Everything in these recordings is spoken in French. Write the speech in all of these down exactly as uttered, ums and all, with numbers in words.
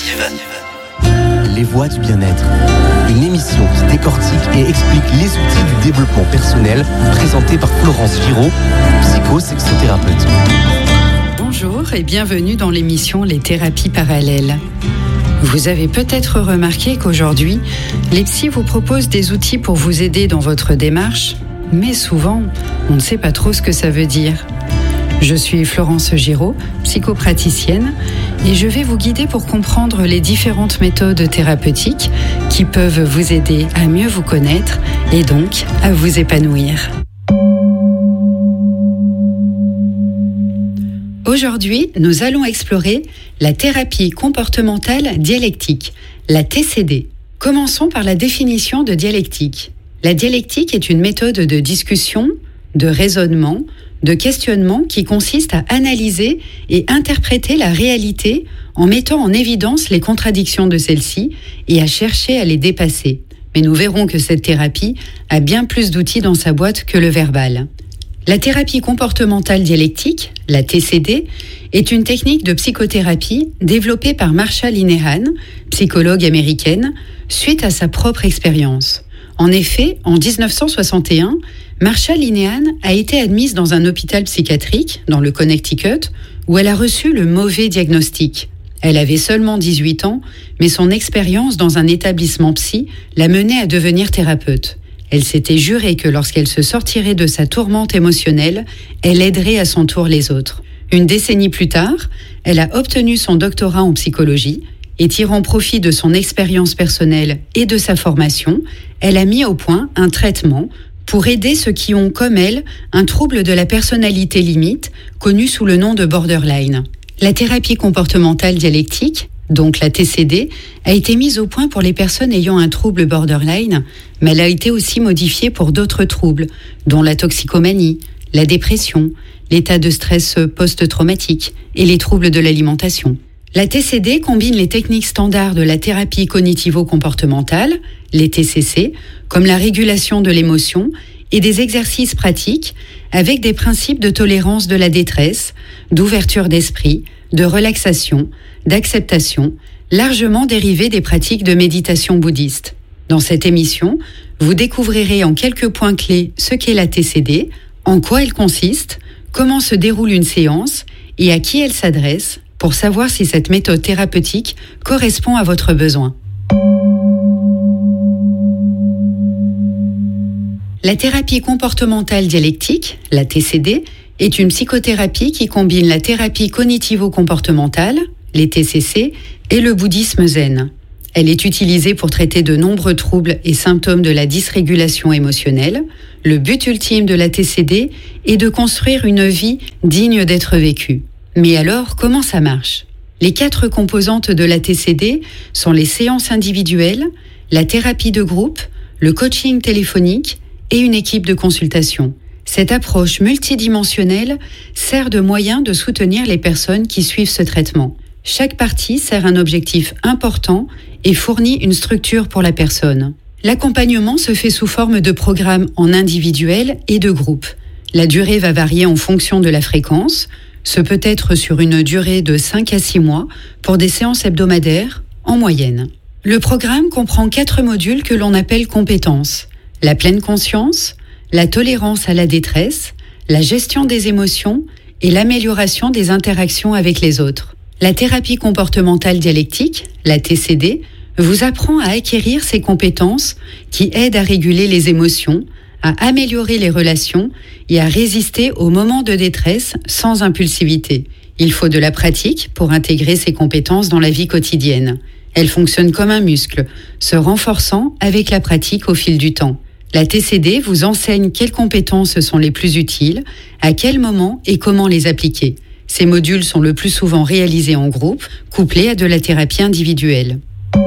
Alternative. Les voies du bien-être. Une émission qui décortique et explique les outils du développement personnel, présentée par Florence Giraud, psycho-sexothérapeute. Bonjour et bienvenue dans l'émission Les thérapies parallèles. Vous avez peut-être remarqué qu'aujourd'hui, les psys vous proposent des outils pour vous aider dans votre démarche, mais souvent, on ne sait pas trop ce que ça veut dire. Je suis Florence Giraud, psychopraticienne, et je vais vous guider pour comprendre les différentes méthodes thérapeutiques qui peuvent vous aider à mieux vous connaître et donc à vous épanouir. Aujourd'hui, nous allons explorer la thérapie comportementale dialectique, la T C D. Commençons par la définition de dialectique. La dialectique est une méthode de discussion, de raisonnement, de questionnement qui consiste à analyser et interpréter la réalité en mettant en évidence les contradictions de celle-ci et à chercher à les dépasser. Mais nous verrons que cette thérapie a bien plus d'outils dans sa boîte que le verbal. La thérapie comportementale dialectique, la T C D, est une technique de psychothérapie développée par Marsha Linehan, psychologue américaine, suite à sa propre expérience. En effet, en dix-neuf cent soixante et un, Marsha Linehan a été admise dans un hôpital psychiatrique, dans le Connecticut, où elle a reçu le mauvais diagnostic. Elle avait seulement dix-huit ans, mais son expérience dans un établissement psy l'a menée à devenir thérapeute. Elle s'était juré que lorsqu'elle se sortirait de sa tourmente émotionnelle, elle aiderait à son tour les autres. Une décennie plus tard, elle a obtenu son doctorat en psychologie et tirant profit de son expérience personnelle et de sa formation, elle a mis au point un traitement pour aider ceux qui ont, comme elle, un trouble de la personnalité limite, connu sous le nom de borderline. La thérapie comportementale dialectique, donc la T C D, a été mise au point pour les personnes ayant un trouble borderline, mais elle a été aussi modifiée pour d'autres troubles, dont la toxicomanie, la dépression, l'état de stress post-traumatique et les troubles de l'alimentation. La T C D combine les techniques standards de la thérapie cognitivo-comportementale, les T C C, comme la régulation de l'émotion et des exercices pratiques avec des principes de tolérance de la détresse, d'ouverture d'esprit, de relaxation, d'acceptation, largement dérivés des pratiques de méditation bouddhiste. Dans cette émission, vous découvrirez en quelques points clés ce qu'est la T C D, en quoi elle consiste, comment se déroule une séance et à qui elle s'adresse, pour savoir si cette méthode thérapeutique correspond à votre besoin. La thérapie comportementale dialectique, la T C D, est une psychothérapie qui combine la thérapie cognitivo-comportementale, les T C C, et le bouddhisme zen. Elle est utilisée pour traiter de nombreux troubles et symptômes de la dysrégulation émotionnelle. Le but ultime de la T C D est de construire une vie digne d'être vécue. Mais alors, comment ça marche ? Les quatre composantes de la T C D sont les séances individuelles, la thérapie de groupe, le coaching téléphonique et une équipe de consultation. Cette approche multidimensionnelle sert de moyen de soutenir les personnes qui suivent ce traitement. Chaque partie sert un objectif important et fournit une structure pour la personne. L'accompagnement se fait sous forme de programmes en individuel et de groupe. La durée va varier en fonction de la fréquence. Ce peut être sur une durée de cinq à six mois pour des séances hebdomadaires en moyenne. Le programme comprend quatre modules que l'on appelle compétences. La pleine conscience, la tolérance à la détresse, la gestion des émotions et l'amélioration des interactions avec les autres. La thérapie comportementale dialectique, la T C D, vous apprend à acquérir ces compétences qui aident à réguler les émotions, à améliorer les relations et à résister aux moments de détresse sans impulsivité. Il faut de la pratique pour intégrer ces compétences dans la vie quotidienne. Elles fonctionnent comme un muscle, se renforçant avec la pratique au fil du temps. La T C D vous enseigne quelles compétences sont les plus utiles, à quel moment et comment les appliquer. Ces modules sont le plus souvent réalisés en groupe, couplés à de la thérapie individuelle.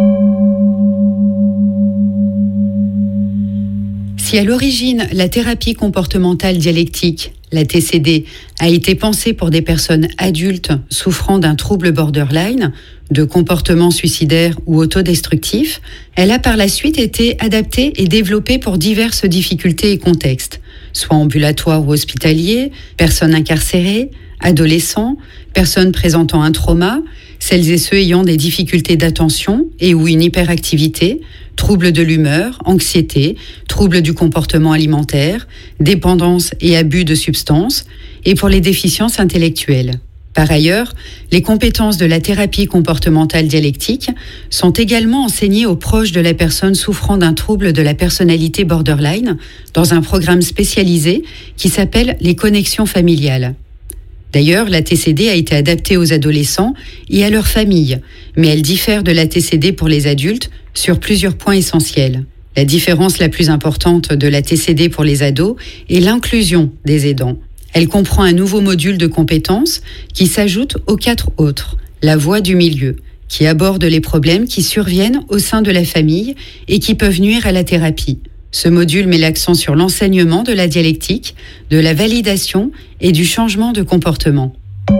Si à l'origine, la thérapie comportementale dialectique, la T C D, a été pensée pour des personnes adultes souffrant d'un trouble borderline, de comportement suicidaire ou autodestructif, elle a par la suite été adaptée et développée pour diverses difficultés et contextes, soit ambulatoires ou hospitaliers, personnes incarcérées, adolescents, personnes présentant un trauma, celles et ceux ayant des difficultés d'attention et ou une hyperactivité, troubles de l'humeur, anxiété, troubles du comportement alimentaire, dépendance et abus de substances, et pour les déficiences intellectuelles. Par ailleurs, les compétences de la thérapie comportementale dialectique sont également enseignées aux proches de la personne souffrant d'un trouble de la personnalité borderline dans un programme spécialisé qui s'appelle les connexions familiales. D'ailleurs, la T C D a été adaptée aux adolescents et à leurs familles, mais elle diffère de la T C D pour les adultes sur plusieurs points essentiels. La différence la plus importante de la T C D pour les ados est l'inclusion des aidants. Elle comprend un nouveau module de compétences qui s'ajoute aux quatre autres, la voie du milieu, qui aborde les problèmes qui surviennent au sein de la famille et qui peuvent nuire à la thérapie. Ce module met l'accent sur l'enseignement de la dialectique, de la validation et du changement de comportement.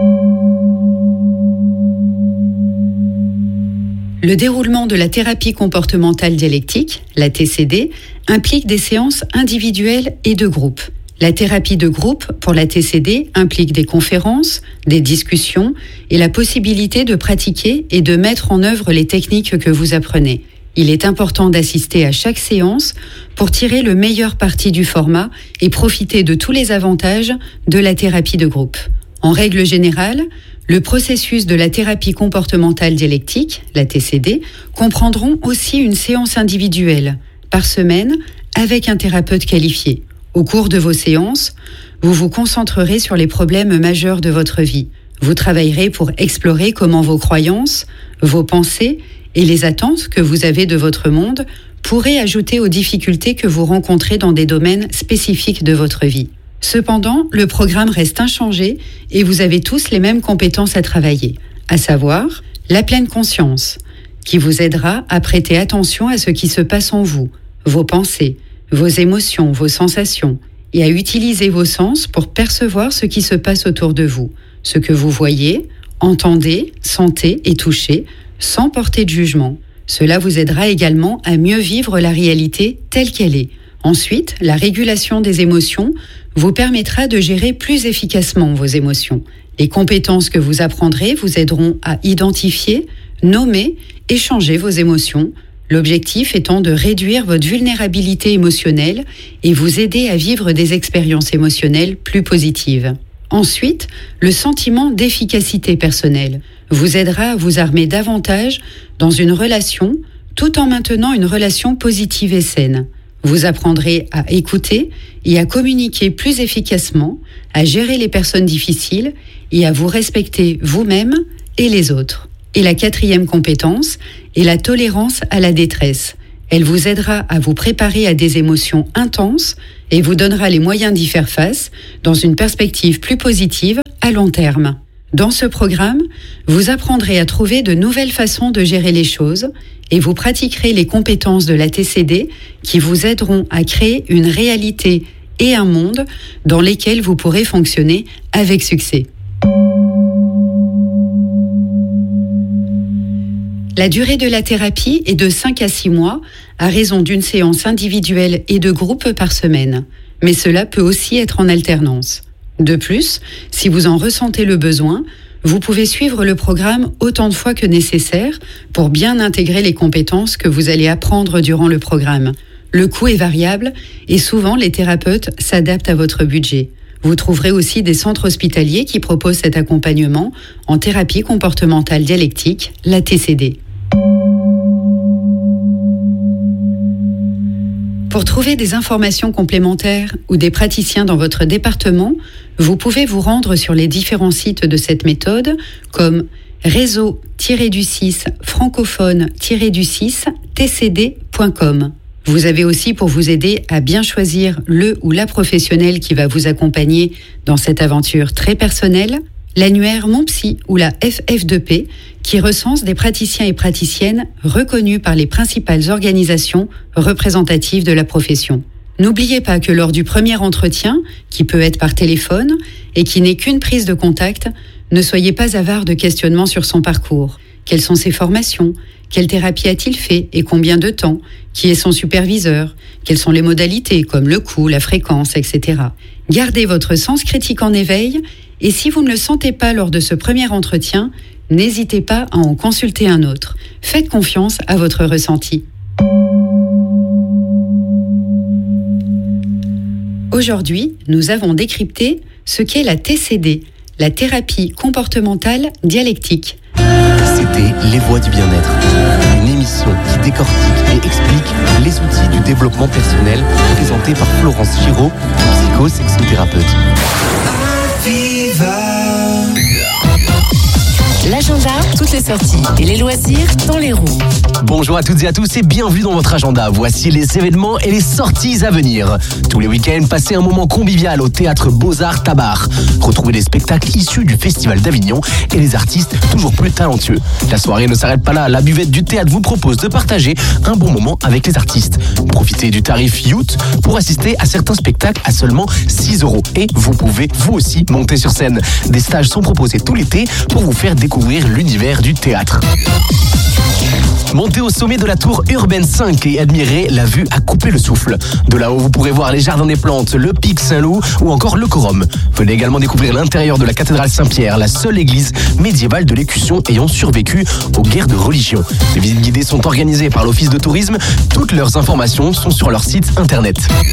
Le déroulement de la thérapie comportementale dialectique, la T C D, implique des séances individuelles et de groupe. La thérapie de groupe pour la T C D implique des conférences, des discussions et la possibilité de pratiquer et de mettre en œuvre les techniques que vous apprenez. Il est important d'assister à chaque séance pour tirer le meilleur parti du format et profiter de tous les avantages de la thérapie de groupe. En règle générale, le processus de la thérapie comportementale dialectique, la T C D, comprendront aussi une séance individuelle par semaine avec un thérapeute qualifié. Au cours de vos séances, vous vous concentrerez sur les problèmes majeurs de votre vie. Vous travaillerez pour explorer comment vos croyances, vos pensées et les attentes que vous avez de votre monde pourraient ajouter aux difficultés que vous rencontrez dans des domaines spécifiques de votre vie. Cependant, le programme reste inchangé et vous avez tous les mêmes compétences à travailler, à savoir la pleine conscience, qui vous aidera à prêter attention à ce qui se passe en vous, vos pensées, vos émotions, vos sensations, et à utiliser vos sens pour percevoir ce qui se passe autour de vous, ce que vous voyez, entendez, sentez et touchez, sans porter de jugement. Cela vous aidera également à mieux vivre la réalité telle qu'elle est. Ensuite, la régulation des émotions vous permettra de gérer plus efficacement vos émotions. Les compétences que vous apprendrez vous aideront à identifier, nommer et changer vos émotions, l'objectif étant de réduire votre vulnérabilité émotionnelle et vous aider à vivre des expériences émotionnelles plus positives. Ensuite, le sentiment d'efficacité personnelle vous aidera à vous armer davantage dans une relation tout en maintenant une relation positive et saine. Vous apprendrez à écouter et à communiquer plus efficacement, à gérer les personnes difficiles et à vous respecter vous-même et les autres. Et la quatrième compétence est la tolérance à la détresse. Elle vous aidera à vous préparer à des émotions intenses et vous donnera les moyens d'y faire face dans une perspective plus positive à long terme. Dans ce programme, vous apprendrez à trouver de nouvelles façons de gérer les choses et vous pratiquerez les compétences de la T C D qui vous aideront à créer une réalité et un monde dans lesquels vous pourrez fonctionner avec succès. La durée de la thérapie est de cinq à six mois, à raison d'une séance individuelle et de groupe par semaine. Mais cela peut aussi être en alternance. De plus, si vous en ressentez le besoin, vous pouvez suivre le programme autant de fois que nécessaire pour bien intégrer les compétences que vous allez apprendre durant le programme. Le coût est variable et souvent les thérapeutes s'adaptent à votre budget. Vous trouverez aussi des centres hospitaliers qui proposent cet accompagnement en thérapie comportementale dialectique, la T C D. Pour trouver des informations complémentaires ou des praticiens dans votre département, vous pouvez vous rendre sur les différents sites de cette méthode comme réseau du six francophone du six t c d point com. Vous avez aussi pour vous aider à bien choisir le ou la professionnelle qui va vous accompagner dans cette aventure très personnelle, l'annuaire Mon Psy ou la F F deux P qui recense des praticiens et praticiennes reconnus par les principales organisations représentatives de la profession. N'oubliez pas que lors du premier entretien, qui peut être par téléphone et qui n'est qu'une prise de contact, ne soyez pas avare de questionnements sur son parcours. Quelles sont ses formations ? Quelle thérapie a-t-il fait et combien de temps ? Qui est son superviseur ? Quelles sont les modalités comme le coût, la fréquence, et cetera. Gardez votre sens critique en éveil et si vous ne le sentez pas lors de ce premier entretien, N'hésitez pas à en consulter un autre. Faites confiance à votre ressenti. Aujourd'hui, nous avons décrypté ce qu'est la T C D, la thérapie comportementale dialectique. C'était Les Voix du Bien-être, une émission qui décortique et explique les outils du développement personnel présentée par Florence Giraud, psycho-sexothérapeute. L'agenda, toutes les sorties et les loisirs dans les roues. Bonjour à toutes et à tous et bienvenue dans votre agenda. Voici les événements et les sorties à venir. Tous les week-ends, passez un moment convivial au Théâtre Beaux-Arts Tabar. Retrouvez des spectacles issus du Festival d'Avignon et les artistes toujours plus talentueux. La soirée ne s'arrête pas là. La buvette du théâtre vous propose de partager un bon moment avec les artistes. Profitez du tarif Youth pour assister à certains spectacles à seulement six euros. Et vous pouvez vous aussi monter sur scène. Des stages sont proposés tout l'été pour vous faire découvrir l'univers du théâtre. Montez au sommet de la tour Urbaine cinq et admirez la vue à couper le souffle. De là-haut, vous pourrez voir les Jardins des Plantes, le Pic Saint-Loup ou encore le Corum. Venez également découvrir l'intérieur de la cathédrale Saint-Pierre, la seule église médiévale de l'Écusson ayant survécu aux guerres de religion. Les visites guidées sont organisées par l'Office de tourisme. Toutes leurs informations sont sur leur site internet.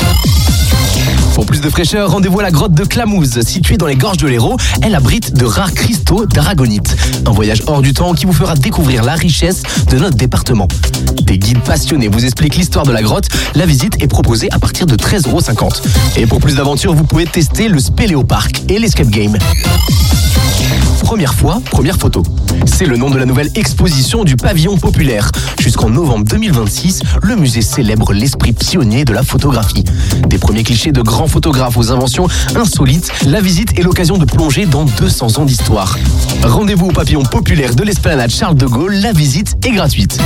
Pour plus de fraîcheur, rendez-vous à la grotte de Clamouze, située dans les gorges de l'Hérault. Elle abrite de rares cristaux d'aragonite. Un voyage hors du temps qui vous fera découvrir la richesse de notre département. Des guides passionnés vous expliquent l'histoire de la grotte. La visite est proposée à partir de treize euros cinquante. Et pour plus d'aventures, vous pouvez tester le Spéléopark et l'Escape Game. Première fois, première photo. C'est le nom de la nouvelle exposition du Pavillon Populaire. Jusqu'en novembre deux mille vingt-six, le musée célèbre l'esprit pionnier de la photographie. Des premiers clichés de grands photographes aux inventions insolites, la visite est l'occasion de plonger dans deux cents ans d'histoire. Rendez-vous au Pavillon Populaire de l'Esplanade Charles de Gaulle, la visite est gratuite.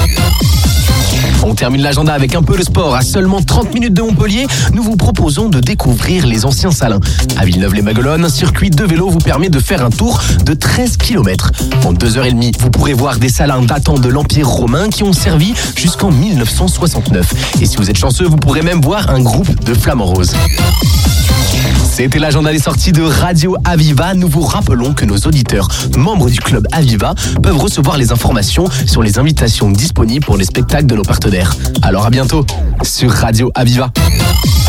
On termine l'agenda avec un peu de sport. À seulement trente minutes de Montpellier, nous vous proposons de découvrir les anciens salins. À Villeneuve-les-Maguelones, un circuit de vélo vous permet de faire un tour de treize kilomètres. En deux heures trente, vous pourrez voir des salins datant de l'Empire romain qui ont servi jusqu'en mille neuf cent soixante-neuf. Et si vous êtes chanceux, vous pourrez même voir un groupe de flamants roses. C'était l'agenda des sorties de Radio Aviva. Nous vous rappelons que nos auditeurs, membres du club Aviva, peuvent recevoir les informations sur les invitations disponibles pour les spectacles de nos partenaires. Alors à bientôt sur Radio Aviva.